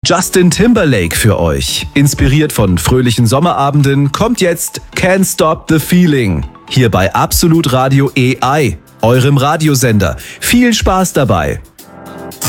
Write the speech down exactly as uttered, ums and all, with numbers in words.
Justin Timberlake für euch. Inspiriert von fröhlichen Sommerabenden kommt jetzt Can't Stop the Feeling. Hier bei Absolut Radio A I, eurem Radiosender. Viel Spaß dabei.